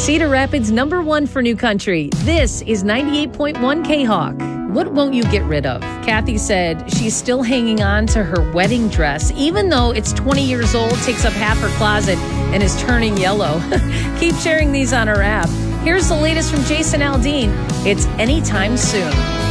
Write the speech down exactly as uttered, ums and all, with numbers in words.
Cedar Rapids number one for new country. This is ninety-eight point one K-Hawk. What won't you get rid of? Kathy said she's still hanging on to her wedding dress, even though it's twenty years old, takes up half her closet, and is turning yellow. Keep sharing these on our app. Here's the latest from Jason Aldean. It's Anytime Soon.